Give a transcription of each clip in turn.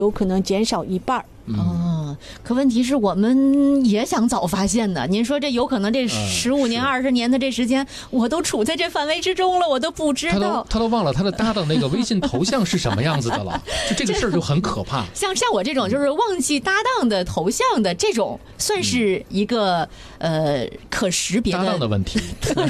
有可能减少一半。 可问题是我们也想早发现的。您说这有可能这15年、20年的这时间，我都处在这范围之中了，我都不知道。 他都忘了他的搭档那个微信头像是什么样子的了，就这个事儿就很可怕。 像我这种就是忘记搭档的头像的这种，算是一个可识别的搭档的问题。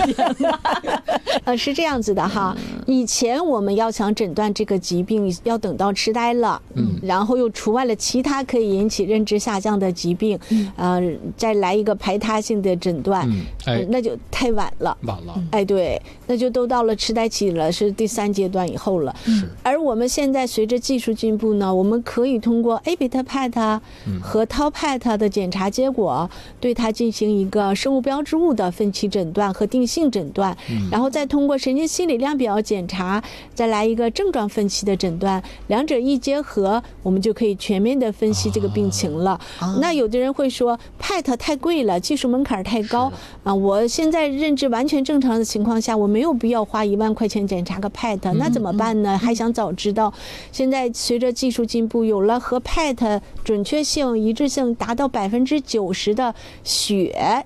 是这样子的哈，以前我们要想诊断这个疾病，要等到痴呆了，然后又除外了其他可以引起认知下降的疾病，再来一个排他性的诊断，那就太晚了。对，那就都到了痴呆期了，是第3阶段以后了。而我们现在随着技术进步呢，我们可以通过 A beta PET 和 Tau PET 的检查结果，对它进行一个生物标志物的分期诊断和定性诊断，然后再通过神经心理量表检查，再来一个症状分期的诊断，两者一结合，我们就可以全面的分析这个病情了。那有的人会说 PET 太贵了，技术门槛太高我现在认知完全正常的情况下，我没有必要花1万块钱检查个 PET，那怎么办呢？还想早知道。现在随着技术进步，有了和 PET 准确性、一致性达到90%的血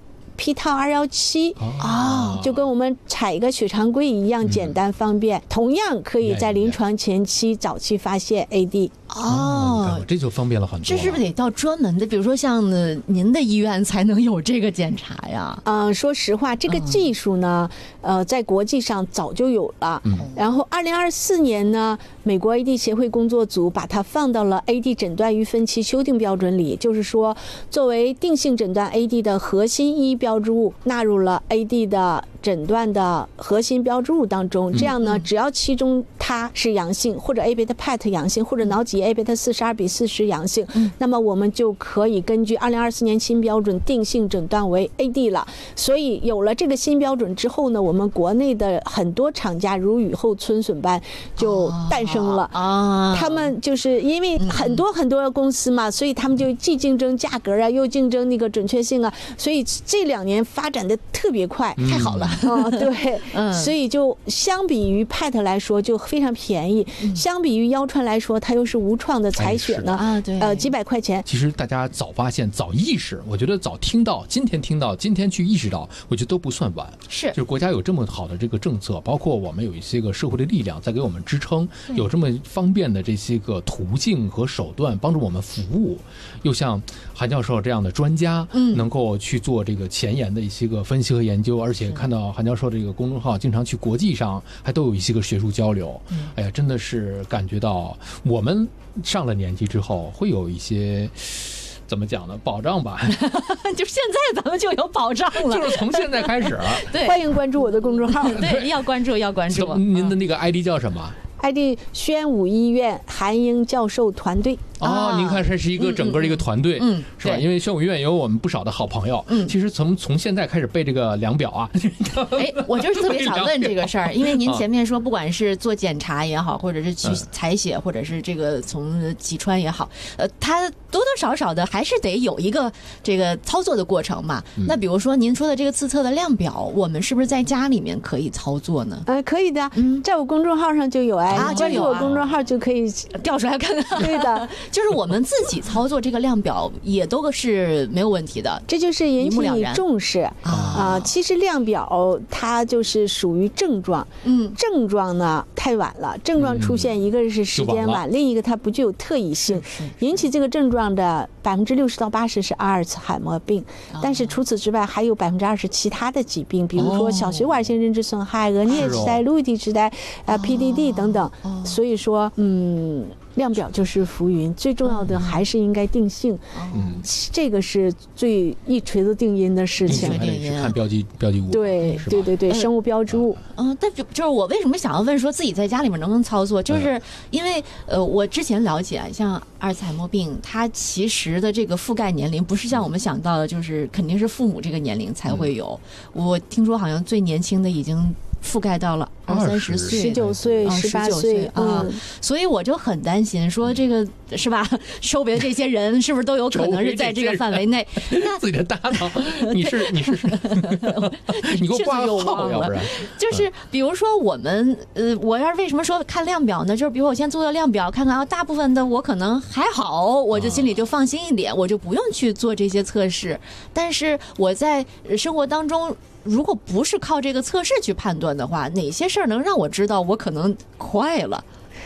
p-tau217就跟我们采一个血常规一样简单方便，同样可以在临床前期早期发现 AD。 这就方便了很多。 这是不是得到专门的，比如说像您的医院才能有这个检查呀？ 说实话，这个技术呢，在国际上早就有了。然后2024年呢，美国 AD 协会工作组把它放到了 AD 诊断与分期修订标准里，就是说，作为定性诊断 AD 的核心一标志物，纳入了 AD 的诊断的核心标志物当中。这样呢，只要其中它是阳性，或者 A beta PET 阳性，或者脑脊 A beta 42:40阳性，那么我们就可以根据2024年新标准定性诊断为 AD 了。所以有了这个新标准之后呢，我们国内的很多厂家如雨后春笋般就诞生了。他们就是因为很多公司嘛，所以他们就既竞争价格又竞争那个准确性所以这2年发展的特别快，太好了。对，所以就相比于 PET 来说就非常便宜，相比于腰穿来说，它又是无创的采血呢，几百块钱。 其实大家早发现、早意识，我觉得早听到，今天去意识到，我觉得都不算晚。就是国家有这么好的这个政策，包括我们有一些个社会的力量在给我们支撑，有这么方便的这些个途径和手段帮助我们服务，又像韩教授这样的专家，能够去做这个前沿的一些个分析和研究，而且看到韩教授这个公众号经常去国际上还都有一些个学术交流。哎呀，真的是感觉到我们上了年纪之后会有一些怎么讲呢？保障吧。 就现在咱们就有保障了， 就是从现在开始。 对， 欢迎关注我的公众号。 对，要关注。 您的那个 ID 叫什么 ？ID 宣武医院韩英教授团队。 您看这是一个整个的一个团队，是吧？因为宣武医院有我们不少的好朋友，其实从现在开始背这个量表啊。 我就是特别想问这个事儿，因为您前面说不管是做检查也好，或者是去采血，或者是这个从脊穿也好，它多多少少的还是得有一个这个操作的过程嘛。那比如说您说的这个自测的量表，我们是不是在家里面可以操作呢？ 可以的，在我公众号上就有关注我公众号就可以调出来看看。 对的。 就是我们自己操作这个量表也都是没有问题的， 这就是引起你重视其实量表它就是属于症状，症状呢太晚了，症状出现一个是时间晚，另一个它不具有特异性。引起这个症状的60%到80%是阿尔茨海默病，但是除此之外还有20%其他的疾病，比如说小血管性认知损害、额颞痴呆、路易体痴呆、PDD 等等。所以说量表就是浮云，最重要的还是应该定性，这个是最一锤子定音的事情。 看标记物， 对，生物标志物。 但就是我为什么想要问说自己在家里面能不能操作，就是因为我之前了解，像阿尔茨海默病，它其实的这个覆盖年龄不是像我们想到的，就是肯定是父母这个年龄才会有。我听说好像最年轻的已经覆盖到了 20-30岁、 19岁、18岁啊，所以我就很担心，说这个是吧？周围这些人是不是都有可能是在这个范围内？那自己的搭档，你是你给我挂个号，要不然就是比如说我们我要是为什么说看量表呢？就是比如我先做个量表，看看大部分的我可能还好，我就心里就放心一点，我就不用去做这些测试。但是我在生活当中，如果不是靠这个测试去判断的话，哪些事儿能让我知道我可能快了？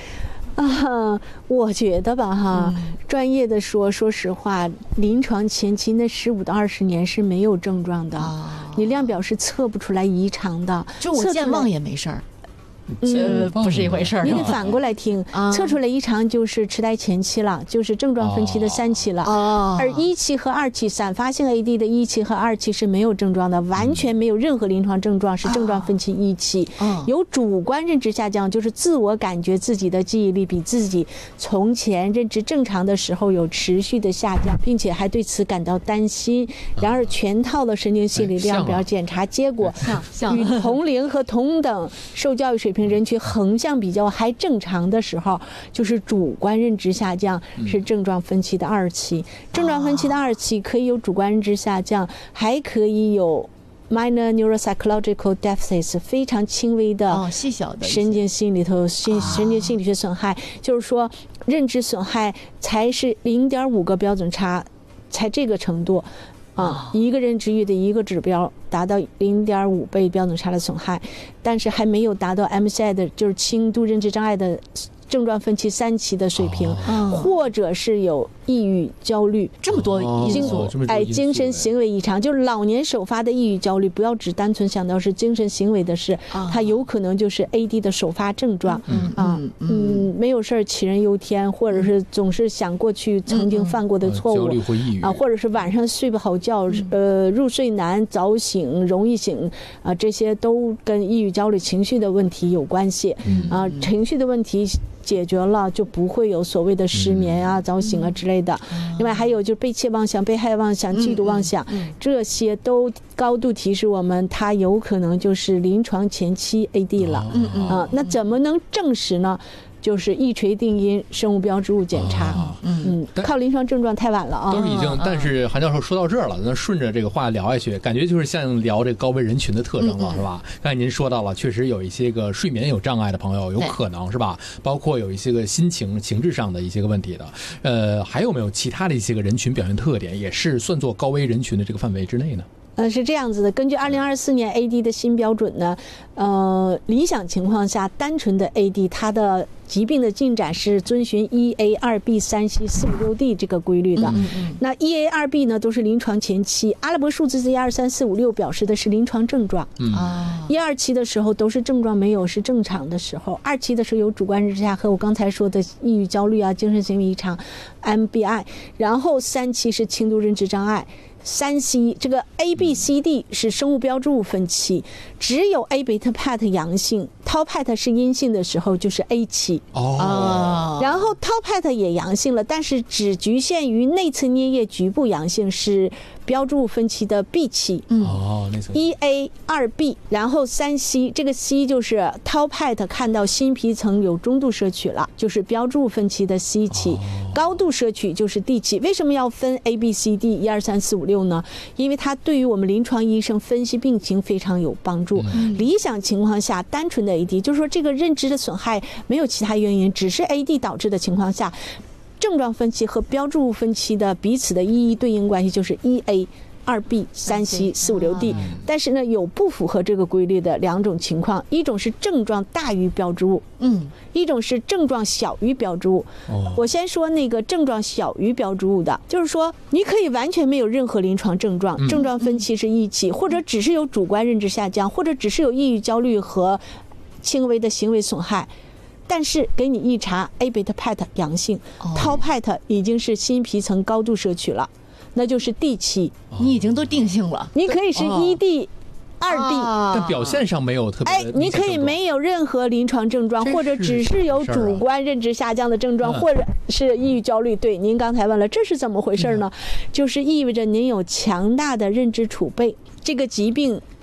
我觉得吧专业的说实话，临床前期那15到20年是没有症状的，你量表是测不出来异常的， 就我健忘也没事儿。不是一回事儿。 你得反过来听，测出来异常就是痴呆前期了，就是症状分期的3期了。而1期和2期散发性 AD 的1期和2期是没有症状的，完全没有任何临床症状，是症状分期1期。有主观认知下降，就是自我感觉自己的记忆力比自己从前认知正常的时候有持续的下降，并且还对此感到担心。然而全套的神经心理量表检查结果与同龄和同等受教育水平人群横向比较还正常的时候，就是主观认知下降，是症状分期的2期。症状分期的2期可以有主观认知下降，还可以有 minor neuropsychological deficits 非常轻微的细小的神经心理学损害，就是说认知损害才是0.5个标准差，才这个程度。一个认知域的一个指标达到0.5倍标准差的损害，但是还没有达到 MCI 的，就是轻度认知障碍的症状分期3期的水平，或者是有抑郁、焦虑， 这么多因素， 精神行为异常，就是老年首发的抑郁、焦虑，不要只单纯想到是精神行为的事，它有可能就是 AD 的首发症状。没有事儿杞人忧天，或者是总是想过去曾经犯过的错误， 焦虑或抑郁或者是晚上睡不好觉，入睡难、早醒、容易醒这些都跟抑郁、焦虑情绪的问题有关系。情绪的问题解决了，就不会有所谓的失眠早醒之类的。另外还有就是被窃妄想、被害妄想、嫉妒妄想，这些都高度提示我们，它有可能就是临床前期 AD 了。那怎么能证实呢？就是一锤定音，生物标志物检查。靠临床症状太晚了都是已经。但是韩教授说到这儿了，那顺着这个话聊下去，感觉就是像聊这个高危人群的特征了，是吧？刚才您说到了，确实有一些个睡眠有障碍的朋友，有可能是吧？包括有一些个心情、情志上的一些个问题的。还有没有其他的一些个人群表现特点，也是算作高危人群的这个范围之内呢？ 是这样子的，根据2024年 AD 的新标准呢，理想情况下，单纯的 AD 它的疾病的进展是遵循 1A2B3C456D 这个规律的。那 1A2B 呢都是临床前期，阿拉伯数字12345表示的是临床症状。1、2期的时候都是症状没有是正常的时候，2期的时候有主观认知下和我刚才说的抑郁、焦虑精神行为异常 MBI， 然后3期是轻度认知障碍。3C 这个 ABCD 是生物标志物分期，只有 A 贝塔 PET 阳性 Tau PET 是阴性的时候就是 A 期。然后 Tau PET 也阳性了，但是只局限于内侧颞叶局部阳性，是标志物分期的 B 期。1A2B， 然后3C， 这个 C 就是 Tau PET 看到新皮层有中度摄取了，就是标志物分期的 C 期。高度摄取就是 D 期。为什么要分 ABCD 12345呢？因为它对于我们临床医生分析病情非常有帮助。理想情况下，单纯的 AD， 就是说这个认知的损害没有其他原因，只是 AD 导致的情况下，症状分期和标志物分期的彼此的一一对应关系就是 1A2B 3C 456D。但是呢，有不符合这个规律的2种情况，一种是症状大于标志物，一种是症状小于标志物。我先说那个症状小于标志物的，就是说你可以完全没有任何临床症状，症状分期是1期，或者只是有主观认知下降，或者只是有抑郁、焦虑和轻微的行为损害。但是给你一查 A 贝塔 PET 阳性，Tau PET 已经是新皮层高度摄取了，那就是 D 期。 你已经都定性了， 你可以是1D、2D， 但表现上没有特别。 你可以没有任何临床症状，或者只是有主观认知下降的症状，或者是抑郁、焦虑。对，您刚才问了，这是怎么回事呢？就是意味着您有强大的认知储备，这个疾病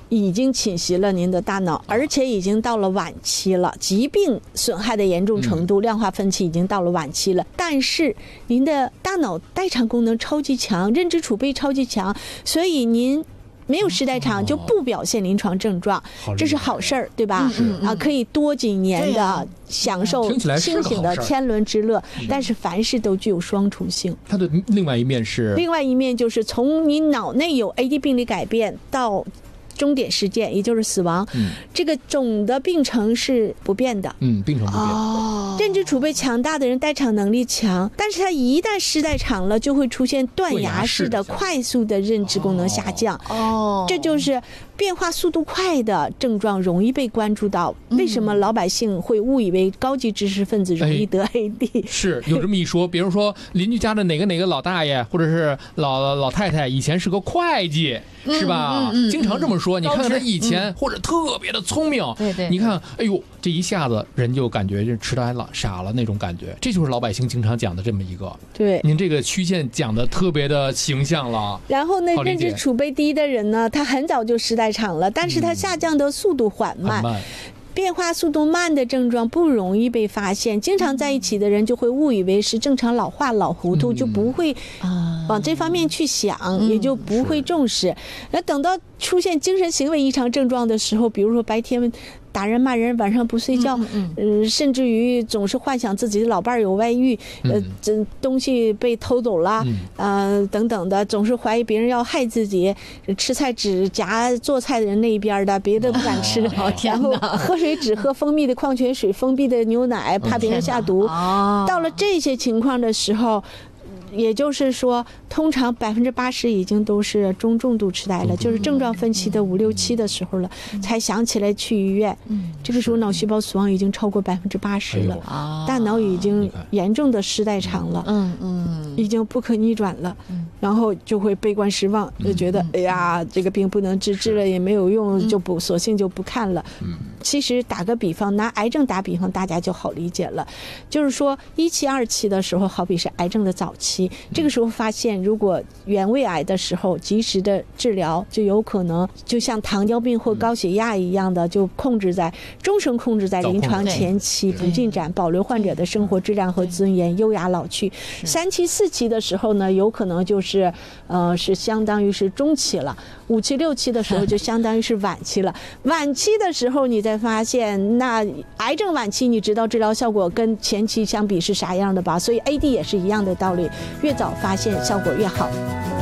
已经侵袭了您的大脑，而且已经到了晚期了，疾病损害的严重程度，量化分期已经到了晚期了。但是您的大脑代偿功能超级强，认知储备超级强，所以您没有时代场就不表现临床症状，这是好事儿，对吧？可以多几年的享受清醒的天伦之乐。但是凡事都具有双重性， 它的另外一面就是从你脑内有 AD 病理改变到终点事件，也就是死亡，这个总的病程是不变的。 病程不变。 认知储备强大的人代偿能力强，但是他一旦失代偿了，就会出现断崖式的快速的认知功能下降。这就是变化速度快的症状容易被关注到。为什么老百姓会误以为高级知识分子容易得 AD？ 是有这么一说，比如说邻居家的哪个老大爷或者是老太太以前是个会计，是吧？经常这么说。你看看他以前或者特别的聪明， 对， 你看，哎呦，这一下子人就感觉就痴呆了、傻了那种感觉，这就是老百姓经常讲的这么一个。 对， 您这个曲线讲的特别的形象了。 然后呢，认知储备低的人呢，他很早就失代偿了，但是他下降的速度缓慢。变化速度慢的症状不容易被发现，经常在一起的人就会误以为是正常老化老糊涂，就不会往这方面去想，也就不会重视。那等到出现精神行为异常症状的时候，比如说白天打人骂人，晚上不睡觉，甚至于总是幻想自己的老伴儿有外遇，这东西被偷走了，等等的，总是怀疑别人要害自己，吃菜只夹做菜的人那一边的，别的不敢吃，然后喝水只喝封闭的矿泉水、封闭的牛奶，怕别人下毒。到了这些情况的时候，也就是说，通常80%已经都是中重度痴呆了，就是症状分期的5、6、7的时候了，才想起来去医院。这个时候脑细胞死亡已经超过80%了，大脑已经严重的失代偿了，已经不可逆转了，然后就会悲观失望，就觉得哎呀，这个病不能治了也没有用，就不索性就不看了。其实打个比方，拿癌症打比方，大家就好理解了，就是说1期、2期的时候，好比是癌症的早期，这个时候发现如果原位癌的时候及时的治疗，就有可能就像糖尿病或高血压一样的，就终生控制在临床前期，不进展，保留患者的生活质量和尊严，优雅老去。3期、4期的时候呢，有可能就是是相当于是中期了，5期、6期的时候就相当于是晚期了。晚期的时候你再发现，那癌症晚期你知道治疗效果跟前期相比是啥样的吧？所以 AD 也是一样的道理，越早发现效果越好。